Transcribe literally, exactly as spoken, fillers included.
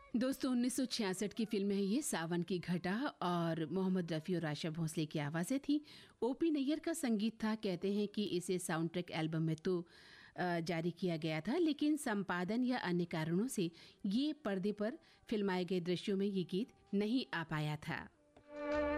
दोस्तों उन्नीस सौ छियासठ की फिल्म है ये, सावन की घटा, और मोहम्मद रफ़ी और आशा भोसले की आवाज़ें थी। ओपी नैयर का संगीत था। कहते हैं कि इसे साउंड ट्रैक एल्बम में तो अ, जारी किया गया था, लेकिन संपादन या अन्य कारणों से ये पर्दे पर फिल्माए गए दृश्यों में ये गीत नहीं आ पाया था।